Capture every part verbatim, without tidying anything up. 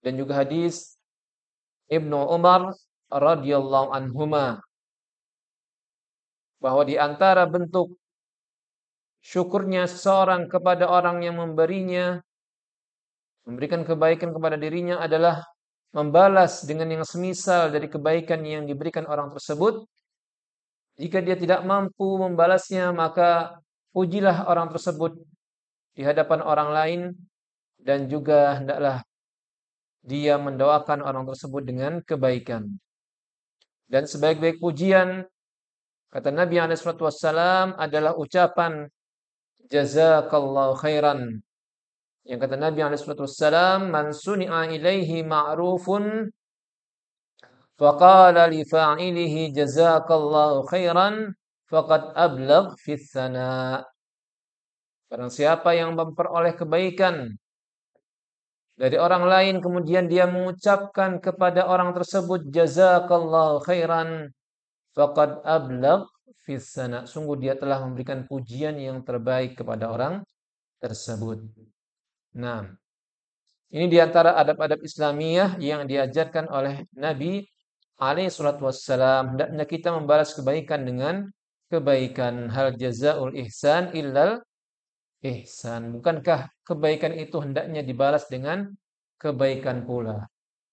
dan juga hadis Ibnu Umar radhiyallahu anhuma, bahwa di antara bentuk syukurnya seseorang kepada orang yang memberinya, memberikan kebaikan kepada dirinya adalah membalas dengan yang semisal dari kebaikan yang diberikan orang tersebut. Jika dia tidak mampu membalasnya, maka pujilah orang tersebut di hadapan orang lain, dan juga hendaklah dia mendoakan orang tersebut dengan kebaikan. Dan sebaik-baik pujian, kata Nabi alaihi wasallam, adalah ucapan jazakallahu khairan. Yang kata Nabi alaihi wasallam, man suni'a ilaihi ma'rufun faqala li fa'ilihi jazakallahu khairan faqad ablagh fi tsana. Barang siapa yang memperoleh kebaikan dari orang lain, kemudian dia mengucapkan kepada orang tersebut jazakallahu khairan, faqad ablagh fi tsana. Sungguh dia telah memberikan pujian yang terbaik kepada orang tersebut. Nah, ini diantara adab-adab Islamiyah yang diajarkan oleh Nabi alaihi salatu wassalam. Hendaknya kita membalas kebaikan dengan kebaikan. Hal jazaul ihsan illal ihsan. Bukankah kebaikan itu hendaknya dibalas dengan kebaikan pula?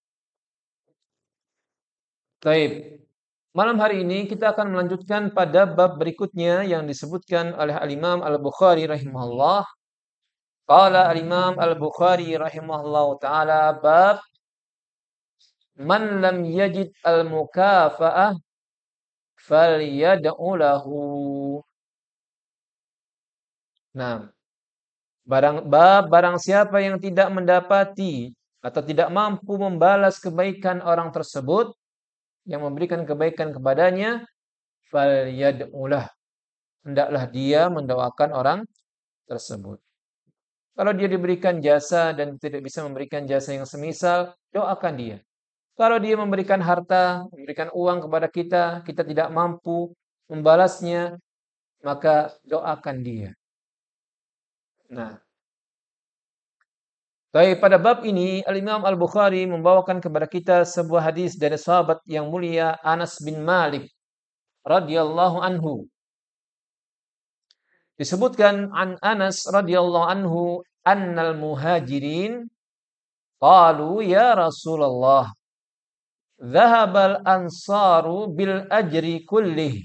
Baik. Malam hari ini kita akan melanjutkan pada bab berikutnya yang disebutkan oleh Al-Imam Al-Bukhari rahimahullah. Qala Al-Imam Al-Bukhari rahimahullah ta'ala, bab man lam yajid al-mukafa'ah falyad'u lahu. Nah, barang bab barang siapa yang tidak mendapati atau tidak mampu membalas kebaikan orang tersebut yang memberikan kebaikan kepadanya, falyad'ulah, hendaklah dia mendoakan orang tersebut. Kalau dia diberikan jasa dan tidak bisa memberikan jasa yang semisal, doakan dia. Kalau dia memberikan harta, memberikan uang kepada kita, kita tidak mampu membalasnya, maka doakan dia. Nah, baik, pada bab ini Al-Imam Al-Bukhari membawakan kepada kita sebuah hadis dari sahabat yang mulia Anas bin Malik radhiyallahu anhu. Disebutkan an Anas radhiyallahu anhu, annal muhajirin qalu ya Rasulullah, dhahabal ansaru bil ajri kullih.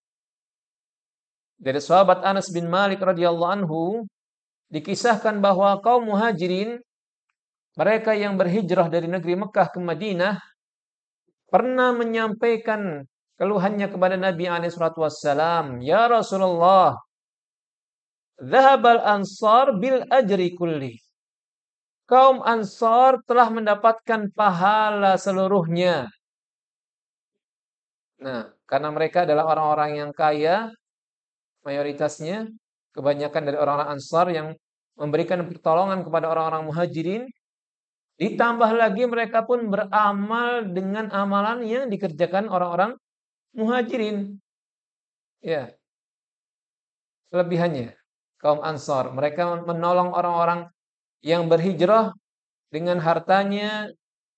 Dari sahabat Anas bin Malik radhiyallahu anhu dikisahkan bahwa kaum muhajirin, mereka yang berhijrah dari negeri Mekah ke Madinah, pernah menyampaikan keluhannya kepada Nabi alaihi wasallam, ya Rasulullah, dhahabal ansar bil ajri kulli. Kaum Ansar telah mendapatkan pahala seluruhnya. Nah, karena mereka adalah orang-orang yang kaya, mayoritasnya, kebanyakan dari orang-orang Ansar yang memberikan pertolongan kepada orang-orang Muhajirin, ditambah lagi mereka pun beramal dengan amalan yang dikerjakan orang-orang Muhajirin. Ya, kelebihannya kaum Ansar, mereka menolong orang-orang yang berhijrah dengan hartanya,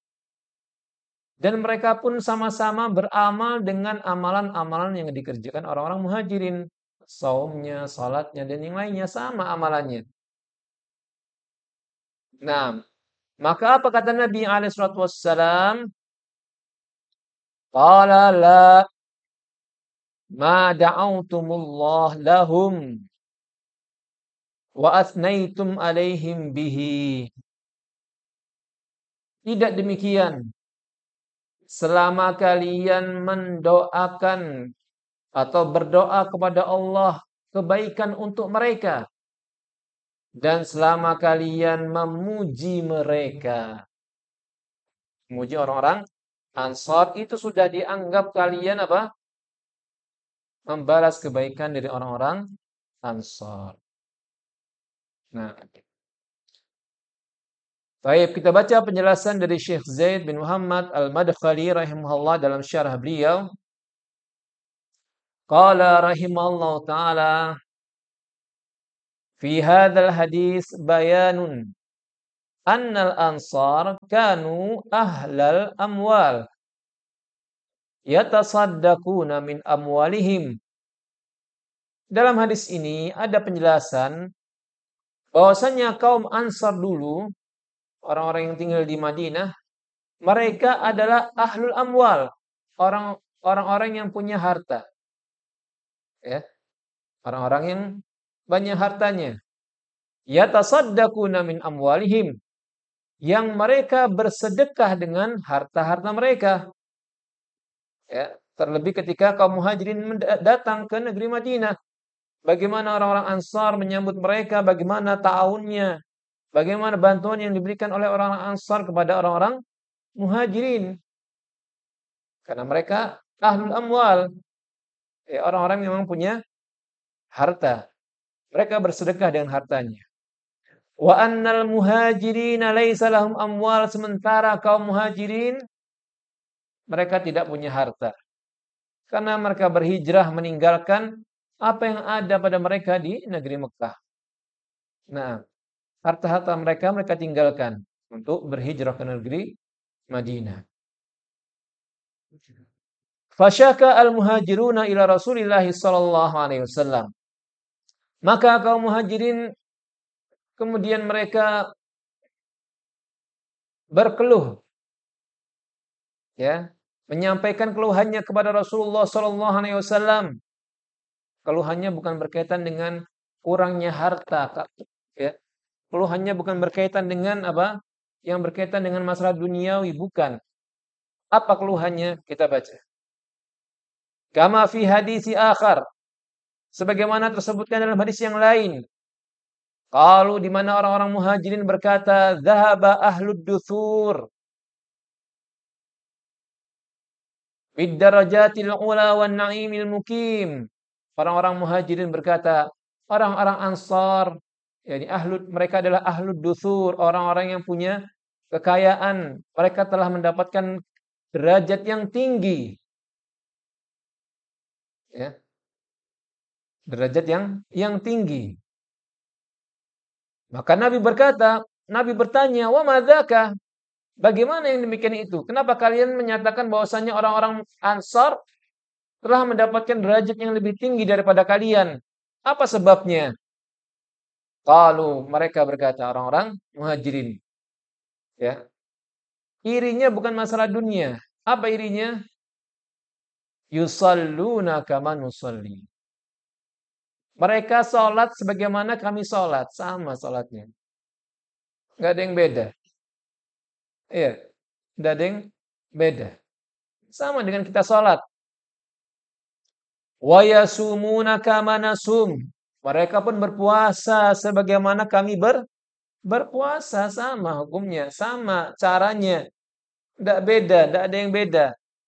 dan mereka pun sama-sama beramal dengan amalan-amalan yang dikerjakan orang-orang Muhajirin. Saumnya, salatnya, dan yang lainnya sama amalannya. Nah, maka apa kata Nabi alaihi wasallam? Qala la ma da'autumullah lahum wa athnaitum alaihim bihi. Tidak demikian. Selama kalian mendoakan atau berdoa kepada Allah kebaikan untuk mereka, dan selama kalian memuji mereka, memuji orang-orang Ansar, itu sudah dianggap kalian apa? Membalas kebaikan dari orang-orang Ansar. Nah, baik, kita baca penjelasan dari Syekh Zaid bin Muhammad Al-Madkhali rahimahullah dalam syarah beliau. Qala rahimahullah ta'ala, fi hadzal hadis bayanun annal ansar kanu ahlal amwal yatasaddaquna min amwalihim. Dalam hadis ini ada penjelasan bahwasanya kaum Ansar dulu, orang-orang yang tinggal di Madinah, mereka adalah ahlul amwal, orang orang-orang yang punya harta, ya, orang-orang yang banyak hartanya. Yatasaddaquna min amwalihim, yang mereka bersedekah dengan harta-harta mereka. Ya, terlebih ketika kaum Muhajirin datang ke negeri Madinah. Bagaimana orang-orang Ansar menyambut mereka, bagaimana ta'awunnya, bagaimana bantuan yang diberikan oleh orang-orang Ansar kepada orang-orang Muhajirin. Karena mereka ahlul amwal, ya, orang-orang yang memang punya harta. Mereka bersedekah dengan hartanya. Wa annal muhajirina laisa lahum amwal, sementara kaum Muhajirin mereka tidak punya harta. Karena mereka berhijrah meninggalkan apa yang ada pada mereka di negeri Mekah. Nah, harta-harta mereka mereka tinggalkan untuk berhijrah ke negeri Madinah. Fasyaka al-muhajiruna ila Rasulillah sallallahu alaihi wasallam. Maka kaum Muhajirin kemudian mereka berkeluh, ya, menyampaikan keluhannya kepada Rasulullah sallallahu alaihi wasallam. Keluhannya bukan berkaitan dengan kurangnya harta, ya. Keluhannya bukan berkaitan dengan apa? Yang berkaitan dengan masalah duniawi, bukan. Apa keluhannya? Kita baca. Kama fi hadisi akhar, sebagaimana tersebutkan dalam hadis yang lain. Kalau di mana orang-orang Muhajirin berkata, "Dhahaba ahlud duthur bid darajatil ula wan na'imil mukim." Orang-orang Muhajirin berkata, orang-orang Ansar, yakni ahlud, mereka adalah ahlud duthur, orang-orang yang punya kekayaan. Mereka telah mendapatkan derajat yang tinggi. Ya. Derajat yang yang tinggi. Maka Nabi berkata, Nabi bertanya, "Wa madzaka?" Bagaimana yang demikian itu? Kenapa kalian menyatakan bahwasanya orang-orang Ansar telah mendapatkan derajat yang lebih tinggi daripada kalian? Apa sebabnya? Qalu, mereka berkata, orang-orang Muhajirin, ya. Irinya bukan masalah dunia. Apa irinya? Yusalluna kama nusalli. Mereka sholat sebagaimana kami sholat. Sama sholatnya. Nggak ada yang beda. Iya. Nggak ada yang beda. Sama dengan kita sholat. Wa yasumuna kama nasum. Mereka pun berpuasa sebagaimana kami ber, berpuasa. Sama hukumnya. Sama caranya. Nggak beda. Nggak ada yang beda.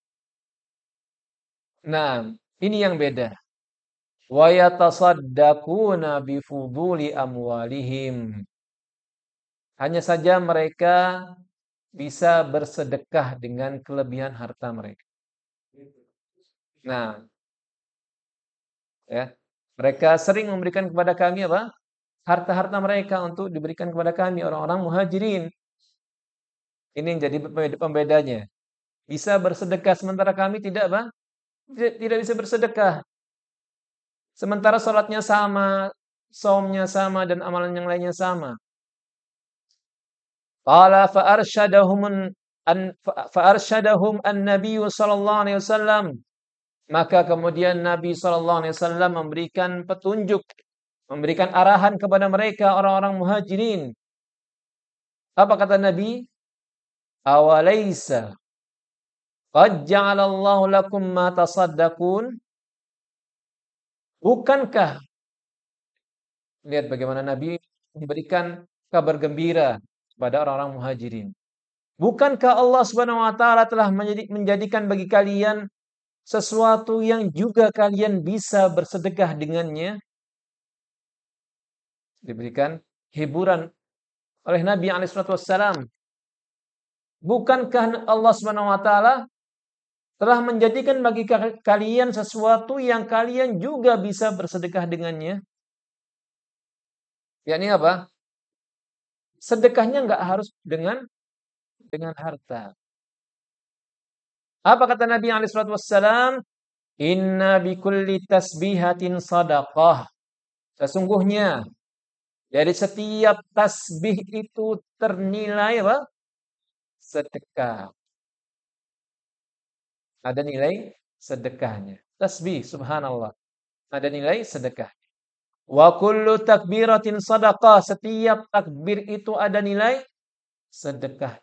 Nah, ini yang beda. Wa yatasaddaquna bifuduli amwalihim. Hanya saja mereka bisa bersedekah dengan kelebihan harta mereka. Nah, ya, mereka sering memberikan kepada kami apa? Harta-harta mereka untuk diberikan kepada kami orang-orang Muhajirin. Ini yang jadi pembedanya. Bisa bersedekah sementara kami tidak apa? Tidak bisa bersedekah. Sementara salatnya sama, saumnya sama, dan amalan yang lainnya sama. Qala fa'arsyadahum an fa'arsyadahum an-nabiy sallallahu alaihi wasallam. Maka kemudian Nabi sallallahu alaihi wasallam memberikan petunjuk, memberikan arahan kepada mereka orang-orang Muhajirin. Apa kata Nabi? Awalaysa qad ja'alallahu lakum ma tasaddaqun? Bukankah, lihat bagaimana Nabi memberikan kabar gembira kepada orang-orang Muhajirin. Bukankah Allah Subhanahu wa taala telah menjadikan bagi kalian sesuatu yang juga kalian bisa bersedekah dengannya? Diberikan hiburan oleh Nabi alaihi wasallam. Bukankah Allah Subhanahu wa taala telah menjadikan bagi kalian sesuatu yang kalian juga bisa bersedekah dengannya? Yakni apa? Sedekahnya nggak harus dengan dengan harta. Apa kata Nabi alaihi salatu wassalam? Inna bikulli tasbihatin sadaqah. Sesungguhnya dari setiap tasbih itu ternilai apa? Sedekah. Ada nilai sedekahnya. Tasbih, subhanallah. Ada nilai sedekah. Wa kullu takbiratin sadaqah. Setiap takbir itu ada nilai sedekah.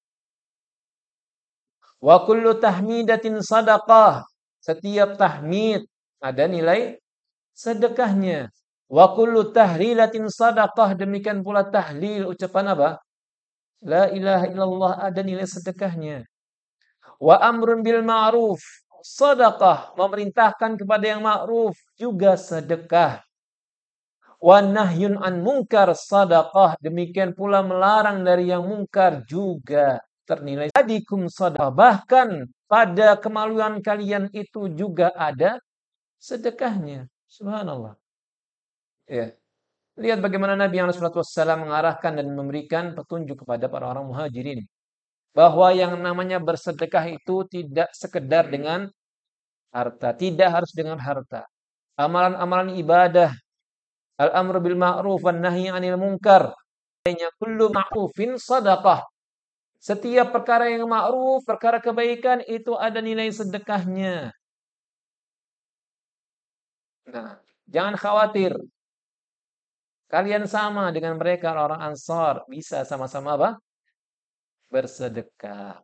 Wa kullu tahmidatin sadaqah. Setiap tahmid ada nilai sedekahnya. Wa kullu tahlilatin sadaqah. Demikian pula tahlil, ucapan apa? La ilaha illallah, ada nilai sedekahnya. Wa amrun bil ma'ruf sadaqah. Memerintahkan kepada yang ma'ruf juga sedekah. Wa nahyun an munkar sadaqah. Demikian pula melarang dari yang mungkar juga ternilai adikum sadaqah. Bahkan pada kemaluan kalian itu juga ada sedekahnya. Subhanallah. Ya. Lihat bagaimana Nabi alaihi wasallam mengarahkan dan memberikan petunjuk kepada para orang muhajirin. Bahwa yang namanya bersedekah itu tidak sekedar dengan harta. Tidak harus dengan harta. Amalan-amalan ibadah. Al-amru bil ma'ruf wan nahyi 'anil munkar. Kullu ma'rufin sadaqah. Setiap perkara yang ma'ruf, perkara kebaikan itu ada nilai sedekahnya. Nah, jangan khawatir. Kalian sama dengan mereka orang Ansar, bisa sama-sama apa? Bersedekah.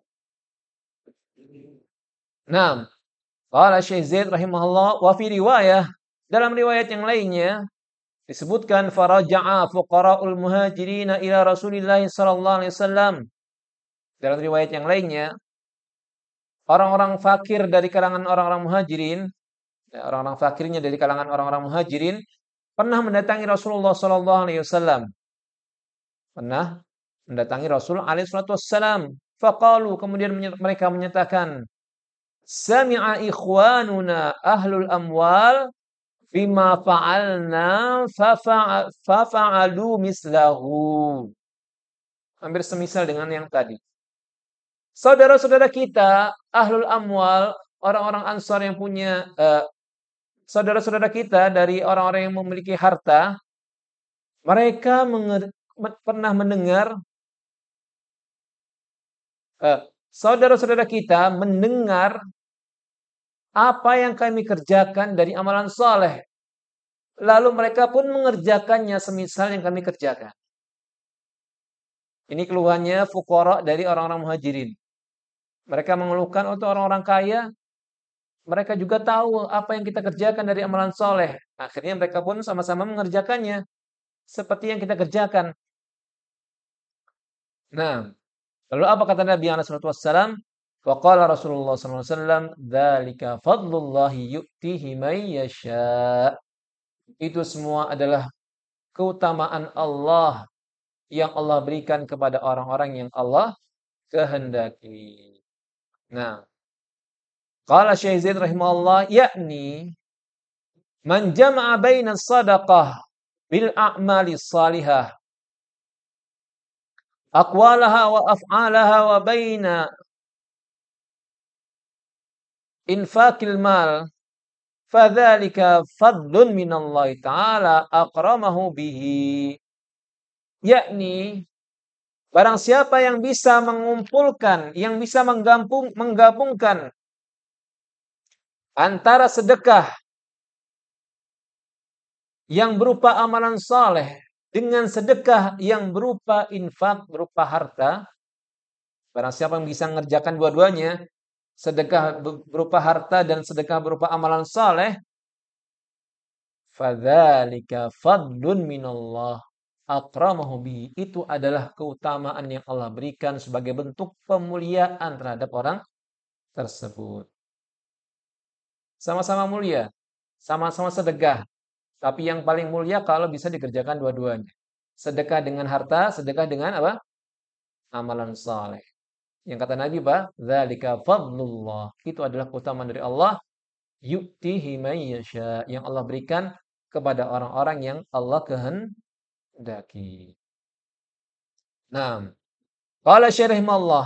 Nah, qala Syekh Zaid rahimahullah wa fi riwayah, dalam riwayat yang lainnya disebutkan faraja'a fuqara'ul muhajirin ila Rasulillah sallallahu alaihi wasallam. Dalam riwayat yang lainnya, orang-orang fakir dari kalangan orang-orang muhajirin, orang-orang fakirnya dari kalangan orang-orang muhajirin pernah mendatangi Rasulullah sallallahu alaihi wasallam. Pernah mendatangi Rasul alaihi wasallam. Faqalu, kemudian mereka menyatakan, sami'a ikhwanuna ahlul amwal bima fa'alna fafa'alu mislahu. Hampir semisal dengan yang tadi. Saudara-saudara kita, ahlul amwal, orang-orang Ansar yang punya, uh, saudara-saudara kita dari orang-orang yang memiliki harta, mereka menger, pernah mendengar, uh, saudara-saudara kita mendengar apa yang kami kerjakan dari amalan soleh. Lalu mereka pun mengerjakannya semisal yang kami kerjakan. Ini keluhannya fuqara dari orang-orang muhajirin. Mereka mengeluhkan untuk orang-orang kaya, mereka juga tahu apa yang kita kerjakan dari amalan soleh. Akhirnya mereka pun sama-sama mengerjakannya seperti yang kita kerjakan. Nah, lalu apa kata Nabi alaihi wasallam? Wa qala Rasulullah sallallahu alaihi wasallam, "Dzalika fadlullahi yu'tihi man yasha." Itu semua adalah keutamaan Allah yang Allah berikan kepada orang-orang yang Allah kehendaki. Nah, qala Syekh Zaid rahimahullah, yakni man jama'a baina sadaqah bil a'mali salihah aqwalaha wa af'alaha wa baina infaqil mal fadzalika fadlun minallahi ta'ala akramahu bihi. Yakni barang siapa yang bisa mengumpulkan, yang bisa menggabung, menggabungkan antara sedekah yang berupa amalan saleh dengan sedekah yang berupa infak, berupa harta. Barang siapa yang bisa mengerjakan dua-duanya, sedekah berupa harta dan sedekah berupa amalan saleh, fadzalika fadlun minallah akramahu bihi. Itu adalah keutamaan yang Allah berikan sebagai bentuk pemuliaan terhadap orang tersebut. Sama-sama mulia, sama-sama sedekah. Tapi yang paling mulia kalau bisa dikerjakan dua-duanya. Sedekah dengan harta, sedekah dengan apa? Amalan saleh. Yang kata Nabi apa? Dzalika fadlullah. Itu adalah keutamaan dari Allah. Yu'tihi man yasha. Yang Allah berikan kepada orang-orang yang Allah kehendaki. Naam. Qala syarih rahimahullah